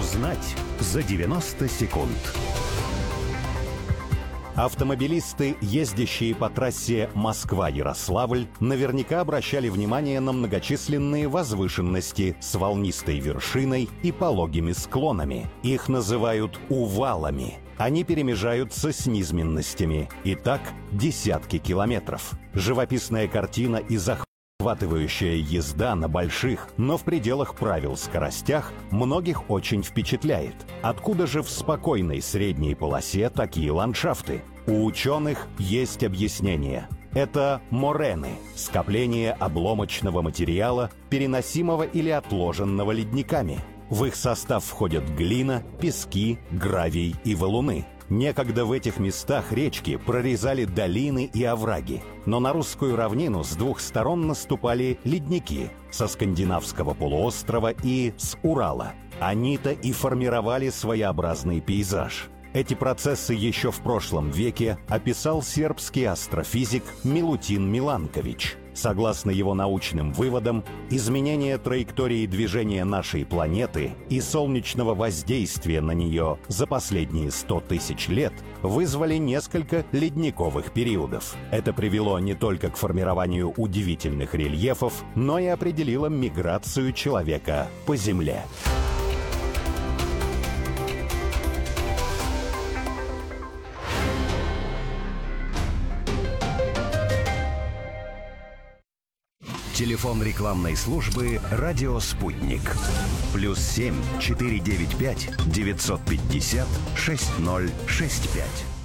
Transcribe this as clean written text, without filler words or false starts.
Узнать за 90 секунд. Автомобилисты, ездящие по трассе Москва-Ярославль, наверняка обращали внимание на многочисленные возвышенности с волнистой вершиной и пологими склонами. Их называют увалами. Они перемежаются с низменностями. И так десятки километров. Живописная картина и захватывающая езда на больших, но в пределах правил скоростях многих очень впечатляет. Откуда же в спокойной средней полосе такие ландшафты? У ученых есть объяснение. Это морены – скопление обломочного материала, переносимого или отложенного ледниками. В их состав входят глина, пески, гравий и валуны. Некогда в этих местах речки прорезали долины и овраги. Но на русскую равнину с двух сторон наступали ледники – со скандинавского полуострова и с Урала. Они-то и формировали своеобразный пейзаж. Эти процессы еще в прошлом веке описал сербский астрофизик Милутин Миланкович. Согласно его научным выводам, изменение траектории движения нашей планеты и солнечного воздействия на нее за последние 100 тысяч лет вызвали несколько ледниковых периодов. Это привело не только к формированию удивительных рельефов, но и определило миграцию человека по Земле. Телефон рекламной службы «Радио Спутник». +7 495 950 6065.